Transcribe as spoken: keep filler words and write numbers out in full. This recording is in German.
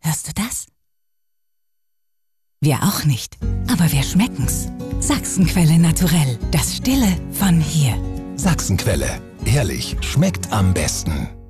Hörst du das? Wir auch nicht, aber wir schmecken's. Sachsenquelle naturell, das Stille von hier. Sachsenquelle, ehrlich, schmeckt am besten.